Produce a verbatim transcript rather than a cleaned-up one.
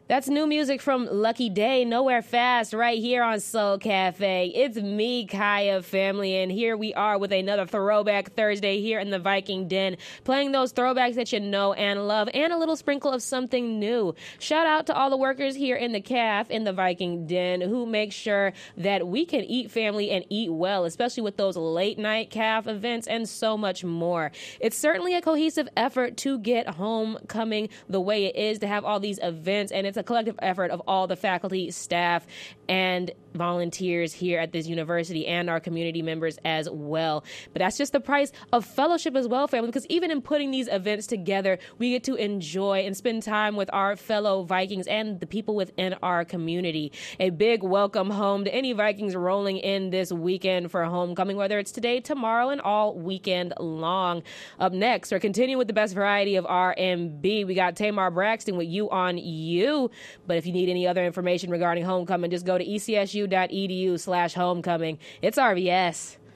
That's new music from Lucky Day, Nowhere Fast, right here on Soul Cafe. It's me, Kaya family, and here we are with another Throwback Thursday here in the Viking Den, playing those throwbacks that you know and love, and a little sprinkle of something new. Shout out to all the workers here in the C A F, in the Viking Den, who make sure that we can eat family and eat well, especially with those late night C A F events and so much more. It's certainly a cohesive effort to get homecoming the way it is, to have all these events, and it's a collective effort of all the faculty, staff, and volunteers here at this university and our community members as well. But that's just the price of fellowship as well, family, because even in putting these events together, we get to enjoy and spend time with our fellow Vikings and the people within our community. A big welcome home to any Vikings rolling in this weekend for homecoming, whether it's today, tomorrow, and all weekend long. Up next, we're continuing with the best variety of R and B. We got Tamar Braxton with You on You. But if you need any other information regarding homecoming, just go to E C S U dot E D U slash homecoming. It's R V S.